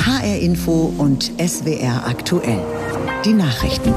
HR Info und SWR aktuell. Die Nachrichten.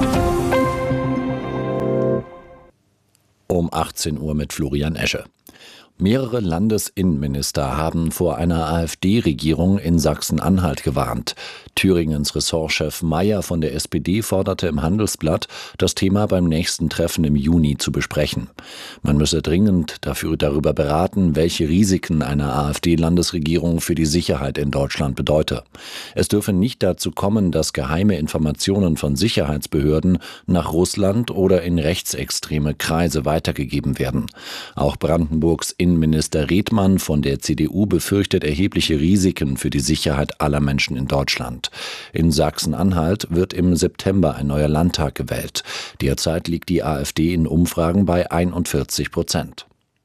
Um 18 Uhr mit Florian Esche. Mehrere Landesinnenminister haben vor einer AfD-Regierung in Sachsen-Anhalt gewarnt. Thüringens Ressortchef Mayer von der SPD forderte im Handelsblatt, das Thema beim nächsten Treffen im Juni zu besprechen. Man müsse dringend darüber beraten, welche Risiken eine AfD-Landesregierung für die Sicherheit in Deutschland bedeute. Es dürfe nicht dazu kommen, dass geheime Informationen von Sicherheitsbehörden nach Russland oder in rechtsextreme Kreise weitergegeben werden. Auch Brandenburgs Innenminister Redmann von der CDU befürchtet erhebliche Risiken für die Sicherheit aller Menschen in Deutschland. In Sachsen-Anhalt wird im September ein neuer Landtag gewählt. Derzeit liegt die AfD in Umfragen bei 41%.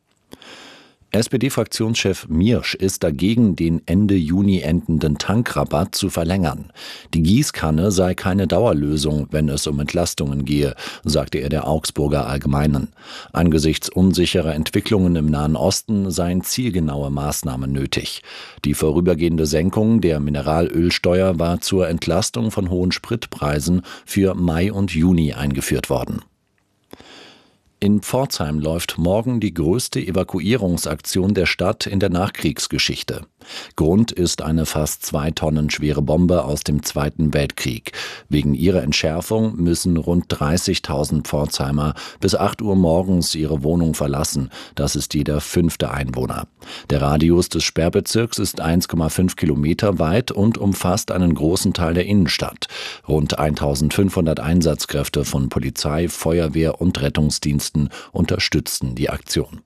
SPD-Fraktionschef Miersch ist dagegen, den Ende Juni endenden Tankrabatt zu verlängern. Die Gießkanne sei keine Dauerlösung, wenn es um Entlastungen gehe, sagte er der Augsburger Allgemeinen. Angesichts unsicherer Entwicklungen im Nahen Osten seien zielgenaue Maßnahmen nötig. Die vorübergehende Senkung der Mineralölsteuer war zur Entlastung von hohen Spritpreisen für Mai und Juni eingeführt worden. In Pforzheim läuft morgen die größte Evakuierungsaktion der Stadt in der Nachkriegsgeschichte. Grund ist eine fast 2 Tonnen schwere Bombe aus dem Zweiten Weltkrieg. Wegen ihrer Entschärfung müssen rund 30.000 Pforzheimer bis 8 Uhr morgens ihre Wohnung verlassen. Das ist jeder 5. Einwohner. Der Radius des Sperrbezirks ist 1,5 Kilometer weit und umfasst einen großen Teil der Innenstadt. Rund 1.500 Einsatzkräfte von Polizei, Feuerwehr und Rettungsdiensten unterstützten die Aktion.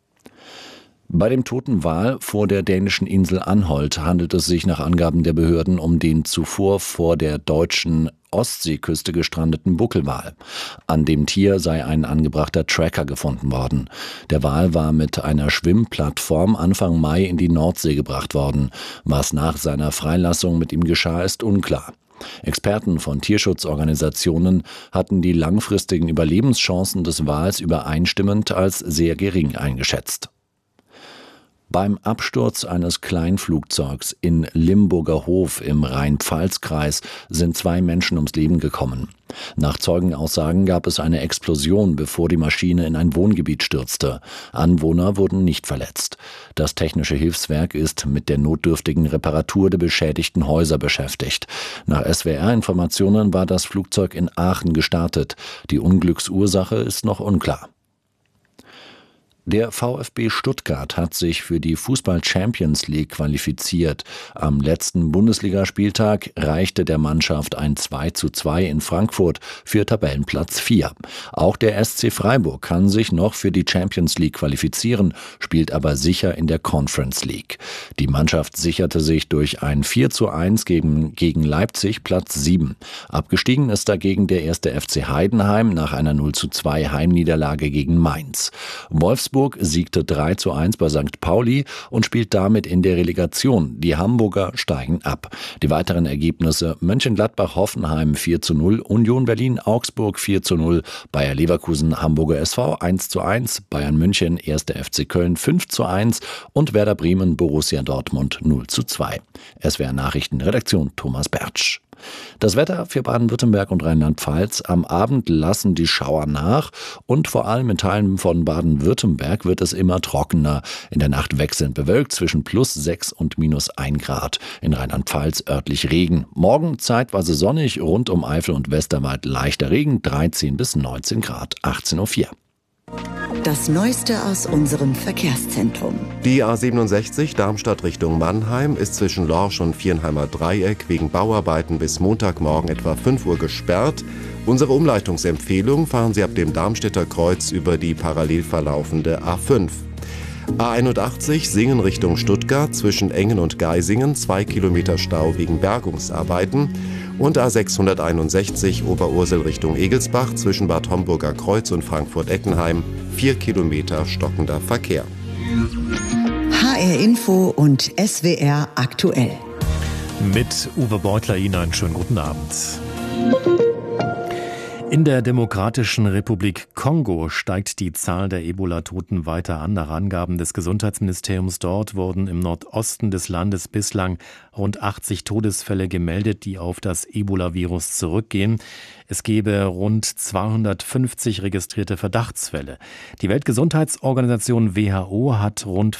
Bei dem toten Wal vor der dänischen Insel Anholt handelt es sich nach Angaben der Behörden um den zuvor vor der deutschen Ostseeküste gestrandeten Buckelwal. An dem Tier sei ein angebrachter Tracker gefunden worden. Der Wal war mit einer Schwimmplattform Anfang Mai in die Nordsee gebracht worden. Was nach seiner Freilassung mit ihm geschah, ist unklar. Experten von Tierschutzorganisationen hatten die langfristigen Überlebenschancen des Wals übereinstimmend als sehr gering eingeschätzt. Beim Absturz eines Kleinflugzeugs in Limburger Hof im Rhein-Pfalz-Kreis sind 2 Menschen ums Leben gekommen. Nach Zeugenaussagen gab es eine Explosion, bevor die Maschine in ein Wohngebiet stürzte. Anwohner wurden nicht verletzt. Das Technische Hilfswerk ist mit der notdürftigen Reparatur der beschädigten Häuser beschäftigt. Nach SWR-Informationen war das Flugzeug in Aachen gestartet. Die Unglücksursache ist noch unklar. Der VfB Stuttgart hat sich für die Fußball-Champions League qualifiziert. Am letzten Bundesligaspieltag reichte der Mannschaft ein 2:2 in Frankfurt für Tabellenplatz 4. Auch der SC Freiburg kann sich noch für die Champions League qualifizieren, spielt aber sicher in der Conference League. Die Mannschaft sicherte sich durch ein 4:1 gegen Leipzig Platz 7. Abgestiegen ist dagegen der 1. FC Heidenheim nach einer 0:2 Heimniederlage gegen Mainz. Wolfsburg siegte 3:1 bei St. Pauli und spielt damit in der Relegation. Die Hamburger steigen ab. Die weiteren Ergebnisse: Mönchengladbach-Hoffenheim 4:0, Union Berlin-Augsburg 4:0, Bayer Leverkusen Hamburger SV 1:1, Bayern München 1. FC Köln 5:1 und Werder Bremen Borussia Dortmund 0:2. SWR Nachrichten, Redaktion Thomas Bertsch. Das Wetter für Baden-Württemberg und Rheinland-Pfalz: Am Abend lassen die Schauer nach und vor allem in Teilen von Baden-Württemberg wird es immer trockener. In der Nacht wechselnd bewölkt zwischen +6 und -1 Grad. In Rheinland-Pfalz örtlich Regen. Morgen zeitweise sonnig, rund um Eifel und Westerwald leichter Regen, 13 bis 19 Grad, 18:04 Uhr. Das Neueste aus unserem Verkehrszentrum. Die A67 Darmstadt Richtung Mannheim ist zwischen Lorsch und Viernheimer Dreieck wegen Bauarbeiten bis Montagmorgen etwa 5 Uhr gesperrt. Unsere Umleitungsempfehlung: fahren Sie ab dem Darmstädter Kreuz über die parallel verlaufende A5. A81 Singen Richtung Stuttgart zwischen Engen und Geisingen 2 Kilometer Stau wegen Bergungsarbeiten. Und A661 Oberursel Richtung Egelsbach zwischen Bad Homburger Kreuz und Frankfurt-Eckenheim 4 Kilometer stockender Verkehr. HR Info und SWR aktuell. Mit Uwe Beutler Ihnen einen schönen guten Abend. In der Demokratischen Republik Kongo steigt die Zahl der Ebola-Toten weiter an. Nach Angaben des Gesundheitsministeriums dort wurden im Nordosten des Landes bislang rund 80 Todesfälle gemeldet, die auf das Ebola-Virus zurückgehen. Es gebe rund 250 registrierte Verdachtsfälle. Die Weltgesundheitsorganisation WHO hat rund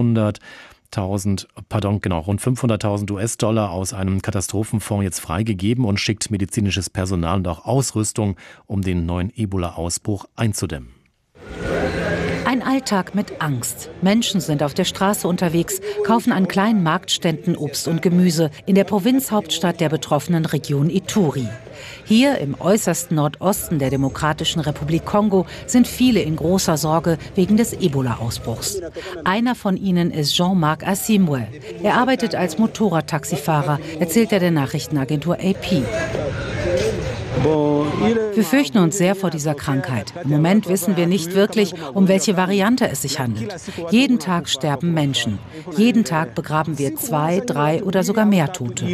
500.000 US-Dollar aus einem Katastrophenfonds jetzt freigegeben und schickt medizinisches Personal und auch Ausrüstung, um den neuen Ebola-Ausbruch einzudämmen. Ein Alltag mit Angst. Menschen sind auf der Straße unterwegs, kaufen an kleinen Marktständen Obst und Gemüse in der Provinzhauptstadt der betroffenen Region Ituri. Hier im äußersten Nordosten der Demokratischen Republik Kongo sind viele in großer Sorge wegen des Ebola-Ausbruchs. Einer von ihnen ist Jean-Marc Asimwe. Er arbeitet als Motorradtaxifahrer, erzählt er der Nachrichtenagentur AP. Wir fürchten uns sehr vor dieser Krankheit. Im Moment wissen wir nicht wirklich, um welche Variante es sich handelt. Jeden Tag sterben Menschen. Jeden Tag begraben wir 2, 3 oder sogar mehr Tote.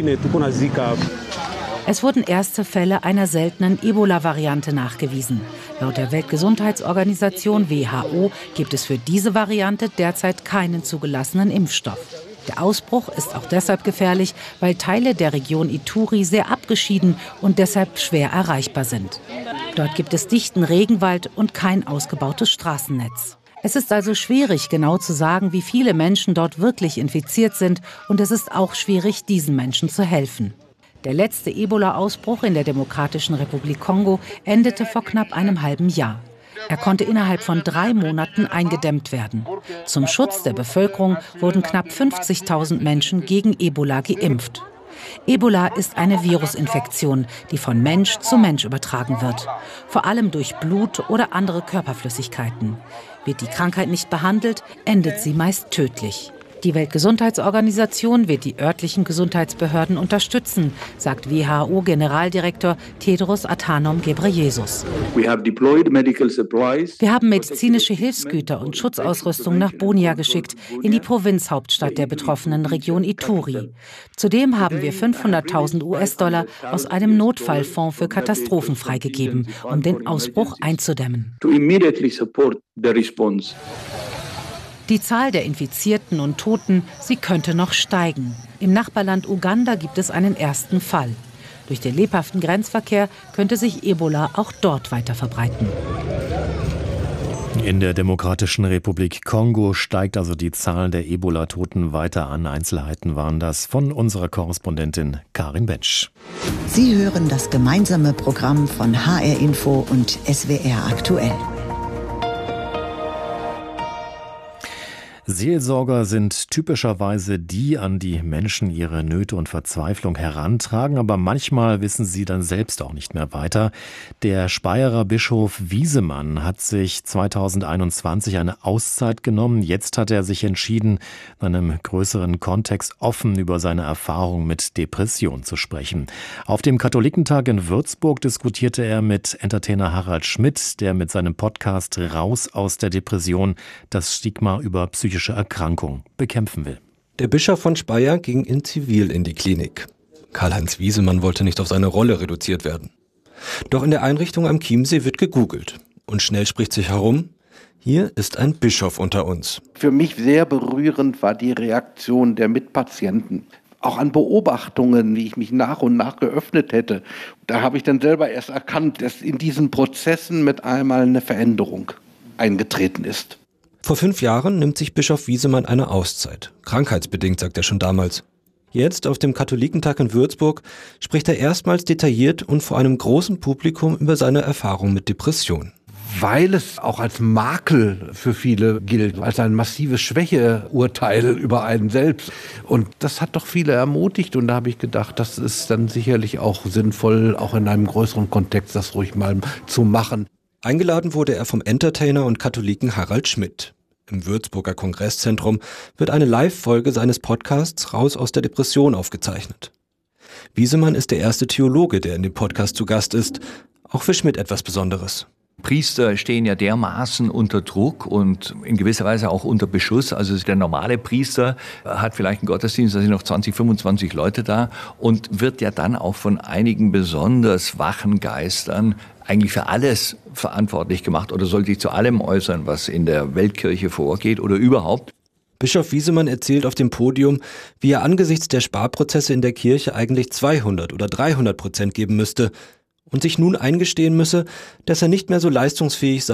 Es wurden erste Fälle einer seltenen Ebola-Variante nachgewiesen. Laut der Weltgesundheitsorganisation WHO gibt es für diese Variante derzeit keinen zugelassenen Impfstoff. Der Ausbruch ist auch deshalb gefährlich, weil Teile der Region Ituri sehr abgeschieden und deshalb schwer erreichbar sind. Dort gibt es dichten Regenwald und kein ausgebautes Straßennetz. Es ist also schwierig, genau zu sagen, wie viele Menschen dort wirklich infiziert sind, und es ist auch schwierig, diesen Menschen zu helfen. Der letzte Ebola-Ausbruch in der Demokratischen Republik Kongo endete vor knapp einem halben Jahr. Er konnte innerhalb von 3 Monaten eingedämmt werden. Zum Schutz der Bevölkerung wurden knapp 50.000 Menschen gegen Ebola geimpft. Ebola ist eine Virusinfektion, die von Mensch zu Mensch übertragen wird. Vor allem durch Blut oder andere Körperflüssigkeiten. Wird die Krankheit nicht behandelt, endet sie meist tödlich. Die Weltgesundheitsorganisation wird die örtlichen Gesundheitsbehörden unterstützen, sagt WHO-Generaldirektor Tedros Adhanom Ghebreyesus. Wir haben medizinische Hilfsgüter und Schutzausrüstung nach Bunia geschickt, in die Provinzhauptstadt der betroffenen Region Ituri. Zudem haben wir 500.000 US-Dollar aus einem Notfallfonds für Katastrophen freigegeben, um den Ausbruch einzudämmen. Die Zahl der Infizierten und Toten, sie könnte noch steigen. Im Nachbarland Uganda gibt es einen ersten Fall. Durch den lebhaften Grenzverkehr könnte sich Ebola auch dort weiter verbreiten. In der Demokratischen Republik Kongo steigt also die Zahl der Ebola-Toten weiter an. Einzelheiten waren das von unserer Korrespondentin Karin Bensch. Sie hören das gemeinsame Programm von HR Info und SWR aktuell. Seelsorger sind typischerweise die, an die Menschen ihre Nöte und Verzweiflung herantragen, aber manchmal wissen sie dann selbst auch nicht mehr weiter. Der Speyerer Bischof Wiesemann hat sich 2021 eine Auszeit genommen. Jetzt hat er sich entschieden, in einem größeren Kontext offen über seine Erfahrung mit Depression zu sprechen. Auf dem Katholikentag in Würzburg diskutierte er mit Entertainer Harald Schmidt, der mit seinem Podcast Raus aus der Depression das Stigma über psychische Erkrankung bekämpfen will. Der Bischof von Speyer ging in Zivil in die Klinik. Karl-Heinz Wiesemann wollte nicht auf seine Rolle reduziert werden. Doch in der Einrichtung am Chiemsee wird gegoogelt. Und schnell spricht sich herum, hier ist ein Bischof unter uns. Für mich sehr berührend war die Reaktion der Mitpatienten. Auch an Beobachtungen, wie ich mich nach und nach geöffnet hätte. Da habe ich dann selber erst erkannt, dass in diesen Prozessen mit einmal eine Veränderung eingetreten ist. Vor 5 Jahren nimmt sich Bischof Wiesemann eine Auszeit. Krankheitsbedingt, sagt er schon damals. Jetzt, auf dem Katholikentag in Würzburg, spricht er erstmals detailliert und vor einem großen Publikum über seine Erfahrung mit Depression. Weil es auch als Makel für viele gilt, als ein massives Schwächeurteil über einen selbst. Und das hat doch viele ermutigt. Und da habe ich gedacht, das ist dann sicherlich auch sinnvoll, auch in einem größeren Kontext das ruhig mal zu machen. Eingeladen wurde er vom Entertainer und Katholiken Harald Schmidt. Im Würzburger Kongresszentrum wird eine Live-Folge seines Podcasts Raus aus der Depression aufgezeichnet. Wiesemann ist der erste Theologe, der in dem Podcast zu Gast ist. Auch für Schmidt etwas Besonderes. Priester stehen ja dermaßen unter Druck und in gewisser Weise auch unter Beschuss. Also der normale Priester hat vielleicht einen Gottesdienst, da sind noch 20, 25 Leute da und wird ja dann auch von einigen besonders wachen Geistern eigentlich für alles verantwortlich gemacht oder soll sich zu allem äußern, was in der Weltkirche vorgeht oder überhaupt. Bischof Wiesemann erzählt auf dem Podium, wie er angesichts der Sparprozesse in der Kirche eigentlich 200 oder 300% geben müsste und sich nun eingestehen müsse, dass er nicht mehr so leistungsfähig sei